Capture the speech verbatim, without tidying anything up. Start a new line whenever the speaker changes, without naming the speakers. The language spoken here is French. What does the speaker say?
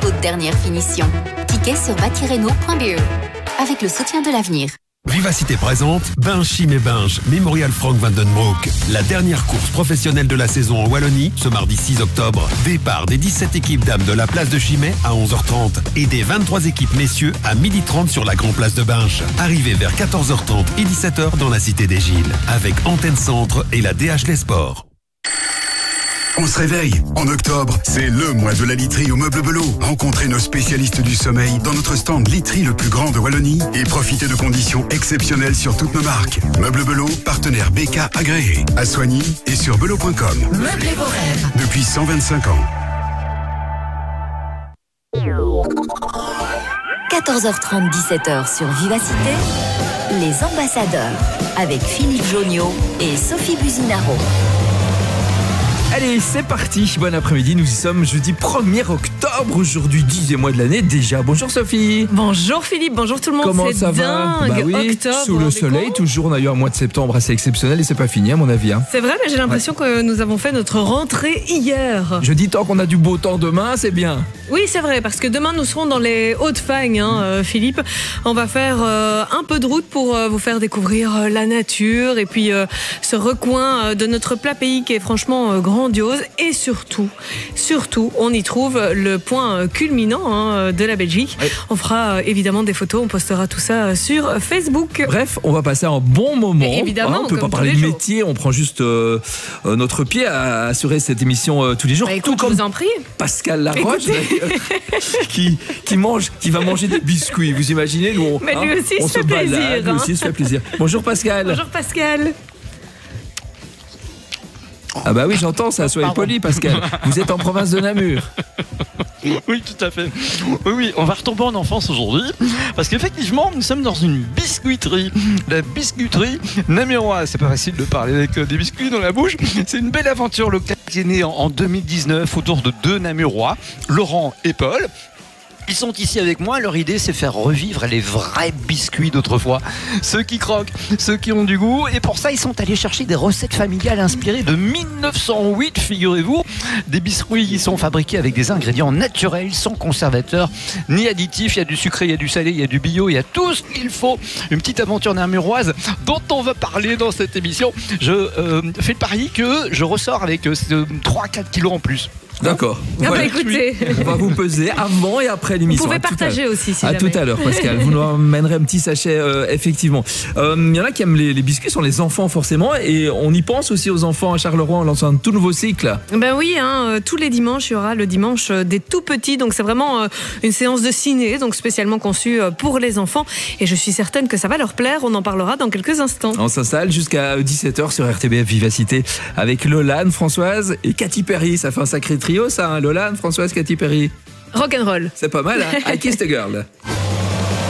toute dernière finition. Tickets sur bâti-renault point b e. Avec le soutien de l'avenir.
Vivacité présente Binge Chim et Binge Memorial Frank Van Den Broek. La dernière course professionnelle de la saison en Wallonie, ce mardi six octobre. Départ des dix-sept équipes dames de la place de Chimay à onze heures trente et des vingt-trois équipes messieurs à midi trente sur la grande place de Binge. Arrivée vers quatorze heures trente et dix-sept heures dans la cité des Gilles. Avec Antenne Centre et la D H Les Sports.
On se réveille. En octobre, c'est le mois de la literie au Meuble Belot. Rencontrez nos spécialistes du sommeil dans notre stand literie le plus grand de Wallonie et profitez de conditions exceptionnelles sur toutes nos marques. Meuble Belot, partenaire B K agréé. À Soigny et sur belot point com.
Meublez vos rêves.
Depuis cent vingt-cinq ans.
quatorze heures trente, dix-sept heures sur Vivacité, les ambassadeurs avec Philippe Joniot et Sophie Buzinaro.
Allez, c'est parti. Bon après-midi, nous y sommes jeudi premier octobre, aujourd'hui dixième mois de l'année déjà. Bonjour Sophie.
Bonjour Philippe, bonjour tout le monde.
Comment
c'est
ça va?
dingue.
Bah oui,
octobre,
sous le soleil, toujours. On a eu un mois de septembre assez exceptionnel et c'est pas fini à mon avis. Hein.
C'est vrai, mais j'ai l'impression ouais. que nous avons fait notre rentrée hier.
Je dis tant qu'on a du beau temps demain, c'est bien.
Oui, c'est vrai, parce que demain nous serons dans les Hauts-de-Fagne, hein, euh, Philippe. On va faire euh, un peu de route pour euh, vous faire découvrir euh, la nature et puis euh, ce recoin euh, de notre plat pays qui est franchement euh, grandiose. Et surtout, surtout, on y trouve le point culminant hein, de la Belgique. Oui. On fera euh, évidemment des photos, on postera tout ça sur Facebook.
Bref, on va passer un bon moment.
Et évidemment,
hein, on ne peut pas parler de métier, on prend juste euh, notre pied à assurer cette émission euh, tous les jours.
Bah, écoute,
tout comme
je vous en prie.
Pascal Laroche, qui, qui, mange, qui va manger des biscuits. Vous imaginez, nous, on,
Mais lui
hein,
aussi,
on
se
se
fait
balade,
plaisir.
Lui
hein.
aussi, se fait plaisir. Bonjour Pascal.
Bonjour Pascal.
Ah bah oui, j'entends ça, soyez poli Pascal. Vous êtes en province de Namur.
Oui, tout à fait. Oui, oui, on va retomber en enfance aujourd'hui, parce qu'effectivement, nous sommes dans une biscuiterie. La biscuiterie namuroise. C'est pas facile de parler avec des biscuits dans la bouche. C'est une belle aventure locale qui est née en deux mille dix-neuf autour de deux Namurois, Laurent et Paul. Ils sont ici avec moi, leur idée c'est faire revivre les vrais biscuits d'autrefois. Ceux qui croquent, ceux qui ont du goût. Et pour ça, ils sont allés chercher des recettes familiales inspirées de mille neuf cent huit, figurez-vous. Des biscuits qui sont fabriqués avec des ingrédients naturels, sans conservateurs, ni additifs. Il y a du sucré, il y a du salé, il y a du bio, il y a tout ce qu'il faut. Une petite aventure namuroise dont on va parler dans cette émission. Je euh, fais le pari que je ressors avec euh, trois à quatre kilos en plus.
D'accord.
Ah voilà. bah écoutez,
on va vous peser avant et après l'émission.
Vous pouvez partager aussi si
à
jamais.
tout à l'heure Pascal, vous nous emmènerez un petit sachet euh, effectivement. Il euh, y en a qui aiment les, les biscuits, sont les enfants forcément, et on y pense aussi aux enfants à Charleroi en lançant un tout nouveau cycle.
Ben oui, hein, tous les dimanches il y aura le dimanche des tout petits, donc c'est vraiment euh, une séance de ciné, donc spécialement conçue pour les enfants, et je suis certaine que ça va leur plaire. On en parlera dans quelques instants.
On s'installe jusqu'à dix-sept heures sur R T B F Vivacité avec Lolane, Françoise et Katy Perry. Ça fait un sacré trio ça, hein, Lolane, Françoise, Katy Perry.
Rock'n'roll.
C'est pas mal, hein. I Kissed a Girl.